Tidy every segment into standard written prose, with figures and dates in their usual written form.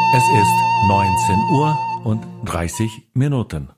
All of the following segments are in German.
Es ist 19 Uhr und 30 Minuten.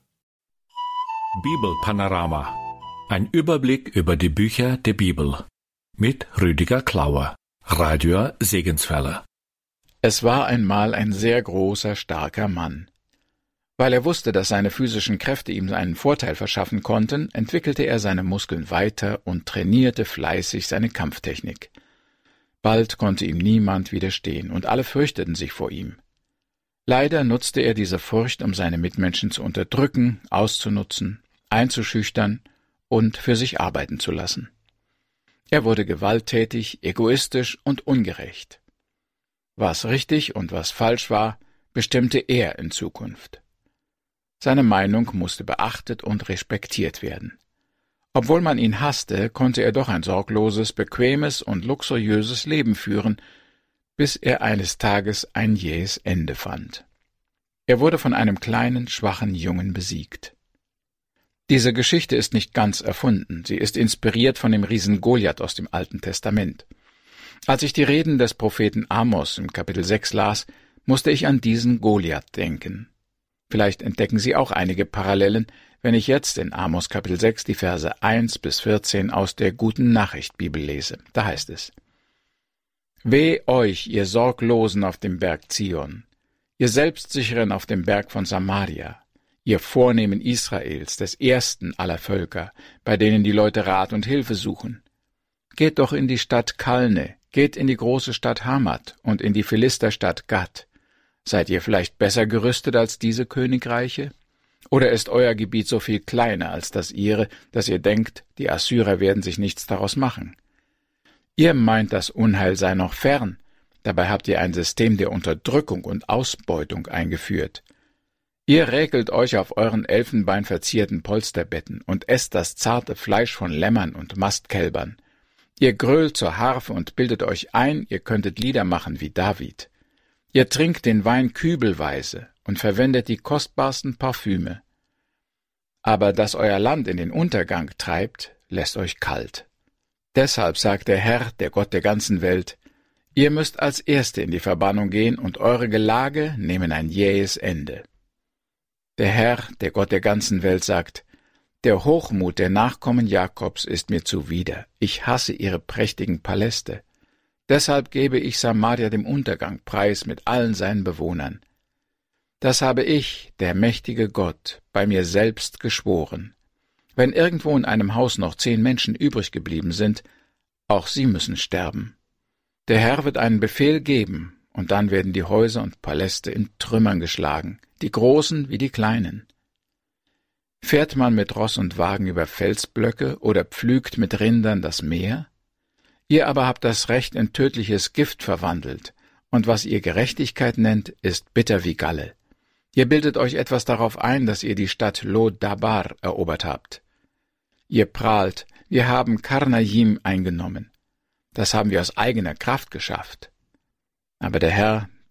Bibelpanorama. Ein Überblick über die Bücher der Bibel. Mit Rüdiger Klauer, Radio Segenswelle. Es war einmal ein sehr großer, starker Mann. Weil er wusste, dass seine physischen Kräfte ihm einen Vorteil verschaffen konnten, entwickelte er seine Muskeln weiter und trainierte fleißig seine Kampftechnik. Bald konnte ihm niemand widerstehen und alle fürchteten sich vor ihm. Leider nutzte er diese Furcht, um seine Mitmenschen zu unterdrücken, auszunutzen, einzuschüchtern und für sich arbeiten zu lassen. Er wurde gewalttätig, egoistisch und ungerecht. Was richtig und was falsch war, bestimmte er in Zukunft. Seine Meinung musste beachtet und respektiert werden. Obwohl man ihn hasste, konnte er doch ein sorgloses, bequemes und luxuriöses Leben führen, bis er eines Tages ein jähes Ende fand. Er wurde von einem kleinen, schwachen Jungen besiegt. Diese Geschichte ist nicht ganz erfunden, sie ist inspiriert von dem Riesen Goliath aus dem Alten Testament. Als ich die Reden des Propheten Amos im Kapitel 6 las, musste ich an diesen Goliath denken. Vielleicht entdecken Sie auch einige Parallelen, wenn ich jetzt in Amos Kapitel 6 die Verse 1 bis 14 aus der Guten Nachricht Bibel lese. Da heißt es: Weh euch, ihr Sorglosen auf dem Berg Zion, ihr Selbstsicheren auf dem Berg von Samaria, ihr Vornehmen Israels, des ersten aller Völker, bei denen die Leute Rat und Hilfe suchen. Geht doch in die Stadt Kalne, geht in die große Stadt Hamat und in die Philisterstadt Gat. Seid ihr vielleicht besser gerüstet als diese Königreiche? Oder ist euer Gebiet so viel kleiner als das ihre, dass ihr denkt, die Assyrer werden sich nichts daraus machen? Ihr meint, das Unheil sei noch fern, dabei habt ihr ein System der Unterdrückung und Ausbeutung eingeführt. Ihr räkelt euch auf euren elfenbeinverzierten Polsterbetten und esst das zarte Fleisch von Lämmern und Mastkälbern. Ihr grölt zur Harfe und bildet euch ein, ihr könntet Lieder machen wie David. Ihr trinkt den Wein kübelweise und verwendet die kostbarsten Parfüme. Aber dass euer Land in den Untergang treibt, lässt euch kalt. Deshalb sagt der Herr, der Gott der ganzen Welt: Ihr müsst als Erste in die Verbannung gehen und eure Gelage nehmen ein jähes Ende. Der Herr, der Gott der ganzen Welt, sagt: Der Hochmut der Nachkommen Jakobs ist mir zuwider. Ich hasse ihre prächtigen Paläste. Deshalb gebe ich Samaria dem Untergang preis mit allen seinen Bewohnern. Das habe ich, der mächtige Gott, bei mir selbst geschworen. Wenn irgendwo in einem Haus noch 10 Menschen übrig geblieben sind, auch sie müssen sterben. Der Herr wird einen Befehl geben, und dann werden die Häuser und Paläste in Trümmern geschlagen, die Großen wie die Kleinen. Fährt man mit Ross und Wagen über Felsblöcke oder pflügt mit Rindern das Meer? Ihr aber habt das Recht in tödliches Gift verwandelt, und was ihr Gerechtigkeit nennt, ist bitter wie Galle. Ihr bildet euch etwas darauf ein, dass ihr die Stadt Lo-Dabar erobert habt. Ihr prahlt, wir haben Karnaim eingenommen. Das haben wir aus eigener Kraft geschafft. Aber der Herr,